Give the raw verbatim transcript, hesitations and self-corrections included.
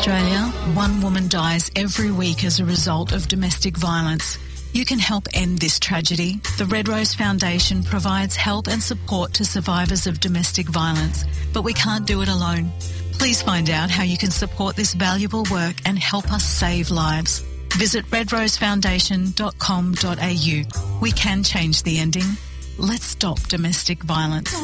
Australia, one woman dies every week as a result of domestic violence. You can help end this tragedy. The Red Rose Foundation provides help and support to survivors of domestic violence, but we can't do it alone. Please find out how you can support this valuable work and help us save lives. Visit red rose foundation dot com dot a u. We can change the ending. Let's stop domestic violence.